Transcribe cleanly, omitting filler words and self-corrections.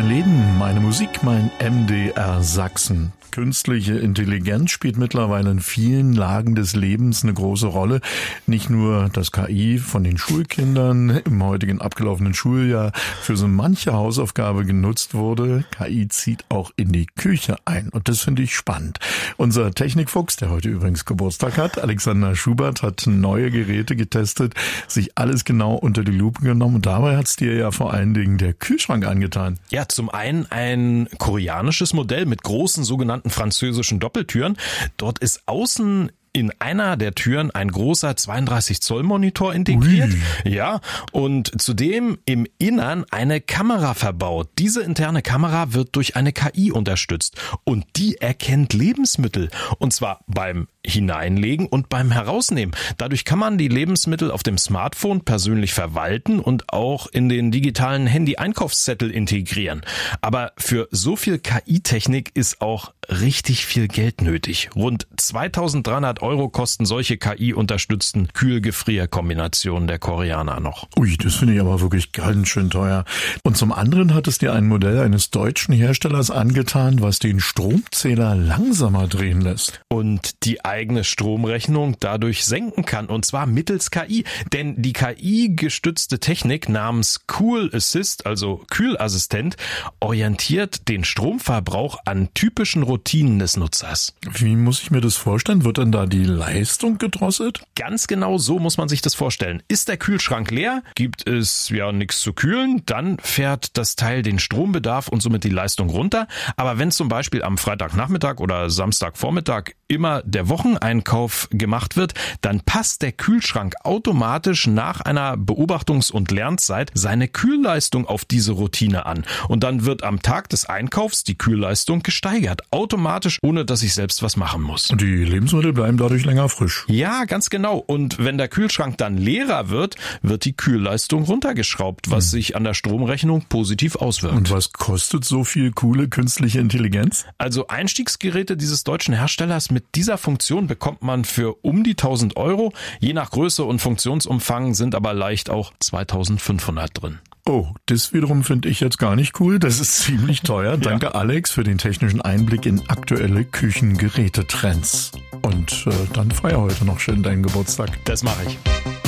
mein Leben, meine Musik, mein MDR Sachsen. Künstliche Intelligenz spielt mittlerweile in vielen Lagen des Lebens eine große Rolle. Nicht nur das KI von den Schulkindern im heutigen abgelaufenen Schuljahr für so manche Hausaufgabe genutzt wurde. KI zieht auch in die Küche ein und das finde ich spannend. Unser Technikfuchs, der heute übrigens Geburtstag hat, Alexander Schubert, hat neue Geräte getestet, sich alles genau unter die Lupe genommen und dabei hat's dir ja vor allen Dingen der Kühlschrank angetan. Ja, zum einen ein koreanisches Modell mit großen sogenannten französischen Doppeltüren. Dort ist außen in einer der Türen ein großer 32 Zoll Monitor integriert. Ja, und zudem im Innern eine Kamera verbaut. Diese interne Kamera wird durch eine KI unterstützt und die erkennt Lebensmittel. Und zwar beim Hineinlegen und beim Herausnehmen. Dadurch kann man die Lebensmittel auf dem Smartphone persönlich verwalten und auch in den digitalen Handy-Einkaufszettel integrieren. Aber für so viel KI-Technik ist auch richtig viel Geld nötig. Rund 2.300 € kosten solche KI-unterstützten Kühl-Gefrier-Kombinationen der Koreaner noch. Ui, das finde ich aber wirklich ganz schön teuer. Und zum anderen hat es dir ein Modell eines deutschen Herstellers angetan, was den Stromzähler langsamer drehen lässt. Und die eigene Stromrechnung dadurch senken kann, und zwar mittels KI. Denn die KI-gestützte Technik namens Cool Assist, also Kühlassistent, orientiert den Stromverbrauch an typischen Routinen des Nutzers. Wie muss ich mir das vorstellen? Wird dann da die Leistung gedrosselt? Ganz genau so muss man sich das vorstellen. Ist der Kühlschrank leer, gibt es ja nichts zu kühlen, dann fährt das Teil den Strombedarf und somit die Leistung runter. Aber wenn zum Beispiel am Freitagnachmittag oder Samstagvormittag immer der Wocheneinkauf gemacht wird, dann passt der Kühlschrank automatisch nach einer Beobachtungs- und Lernzeit seine Kühlleistung auf diese Routine an. Und dann wird am Tag des Einkaufs die Kühlleistung gesteigert. Automatisch, ohne dass ich selbst was machen muss. Und die Lebensmittel bleiben dadurch länger frisch. Ja, ganz genau. Und wenn der Kühlschrank dann leerer wird, wird die Kühlleistung runtergeschraubt, was sich an der Stromrechnung positiv auswirkt. Und was kostet so viel coole künstliche Intelligenz? Also Einstiegsgeräte dieses deutschen Herstellers mit dieser Funktion bekommt man für um die 1.000 €. Je nach Größe und Funktionsumfang sind aber leicht auch 2.500 drin. Oh, das wiederum finde ich jetzt gar nicht cool. Das ist ziemlich teuer. Danke Alex für den technischen Einblick in aktuelle Küchengerätetrends. Und dann feier heute noch schön deinen Geburtstag. Das mache ich.